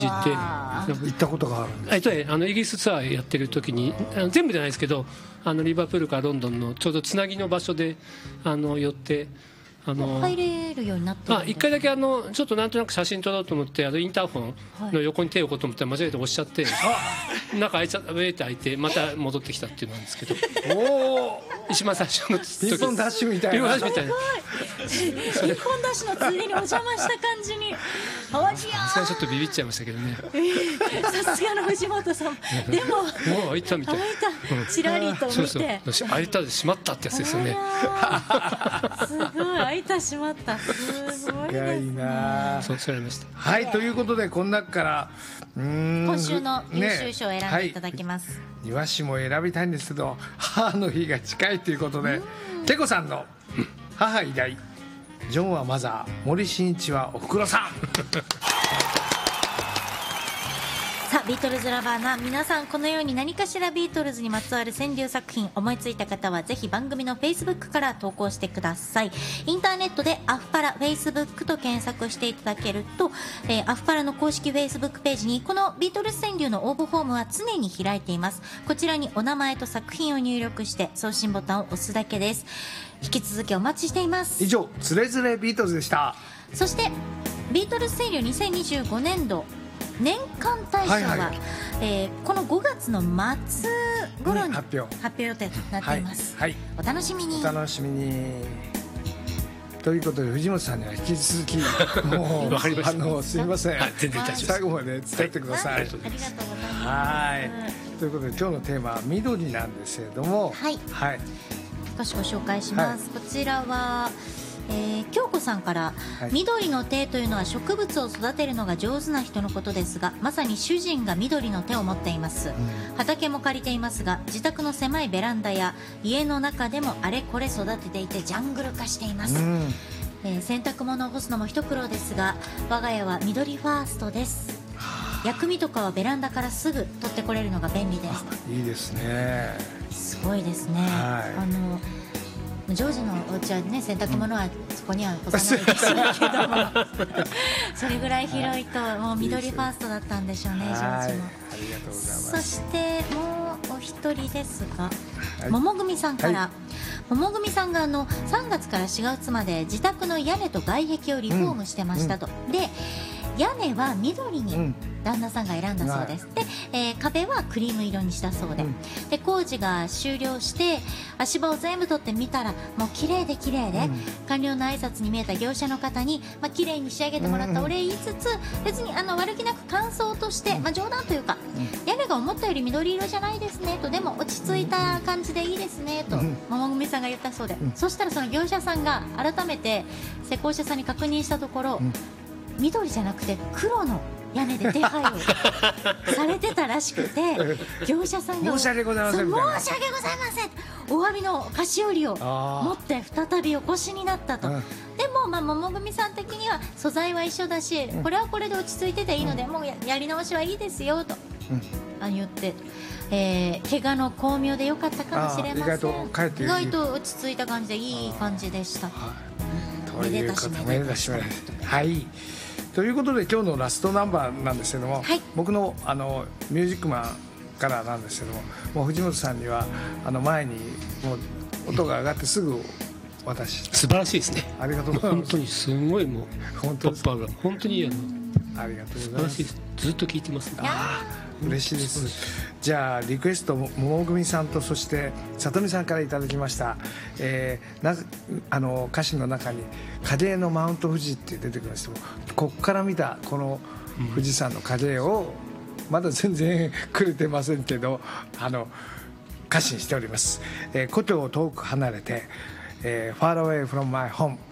って行ったことがあるんです。 イギリスツアーやってる時に全部じゃないですけどリバプールからロンドンのちょうどつなぎの場所で寄って入れるようになってるんです。 一回だけちょっとなんとなく写真撮ろうと思ってインターホンの横に手を置こうと思って間違えて押しちゃって中開いちゃって開いてまた戻ってきたっていうのなんですけど一番最初の時ピンポンダッシュみたいな。 ピンポンダッシュみたいなピンポンダッシュのついでにお邪魔した感じにそれはちょっとビビっちゃいましたけどね。 さすがの藤本さんでももう開いたみたいなちらりと見てそう開いたでしまったってやつですよね。 すごい開いたしまったすごいですね。 いいな。 そうされました。 はいということでこの中から今週の優秀賞を選んでいただきます。 庭師も選びたいんですけど母の日が近いということでテコさんの母偉大ジョンはマザー森進一はおふくろさん。 さあビートルズラバーな皆さんこのように何かしらビートルズにまつわる川柳作品思いついた方はぜひ番組の Facebook から投稿してください。インターネットでアフパラ Facebook と検索していただけると、アフパラの公式 Facebook ページにこのビートルズ川柳の応募フォームは常に開いています。こちらにお名前と作品を入力して送信ボタンを押すだけです。引き続きお待ちしています。 以上つれづれビートルズでした。 そしてビートルズ川柳2025年度年間大賞は、この5月の末頃に発表予定となっています、お楽しみに。 お楽しみにということで藤本さんには引き続きもうすいません、最後まで伝えてください。 ありがとうございます。 ということで今日のテーマは緑なんですけれども、 少しご紹介します、こちらは京子さんから、緑の手というのは植物を育てるのが上手な人のことですがまさに主人が緑の手を持っています、畑も借りていますが自宅の狭いベランダや家の中でもあれこれ育てていてジャングル化しています、洗濯物を干すのも一苦労ですが我が家は緑ファーストです。薬味とかはベランダからすぐ取ってこれるのが便利です。 いいですね。 すごいですね、ジョージのお家はね洗濯物はそこには干さないでしょうけどもそれぐらい広いともう緑ファーストだったんでしょうね、ジョージも。 ありがとうございます。 そしてもうお一人ですが、桃組さんから、桃組さんが3月から4月まで自宅の屋根と外壁をリフォームしてましたと、で屋根は緑に旦那さんが選んだそうです、で、壁はクリーム色にしたそうで、で工事が終了して足場を全部取ってみたらもう綺麗で綺麗で、完了の挨拶に見えた業者の方に、綺麗に仕上げてもらったお礼言いつつ、別に悪気なく感想として、冗談というか、屋根が思ったより緑色じゃないですねと、でも落ち着いた感じでいいですねと、桃組さんが言ったそうで、そしたらその業者さんが改めて施工者さんに確認したところ、緑じゃなくて黒の屋根で手配をされてたらしくて業者さんが申し訳ございませんみたいな、 申し訳ございませんお詫びの菓子折りを持って再びお越しになったと、でも桃組さん的には素材は一緒だし、これはこれで落ち着いてていいので、もうやり直しはいいですよと、言って、怪我の巧妙でよかったかもしれません。意外と落ち着いた感じでいい感じでした。 ということでめでたしめでたし、ということで今日のラストナンバーなんですけども、僕のミュージックマンからなんですけども、もう藤本さんには前にもう音が上がってすぐ渡し素晴らしいですね。 ありがとうございます。 本当にすごいもう本当ポッパーが本当にありがとうございます。 素晴らしいです。ずっと聞いてますね。 嬉しいです。じゃあリクエスト桃組さんとそして里見さんからいただきました、歌詞の中に影絵のマウント富士って出てくるんですけど、ここから見たこの富士山の影絵をまだ全然くれてませんけど歌詞にしております。故郷を遠く離れて、Far away from my home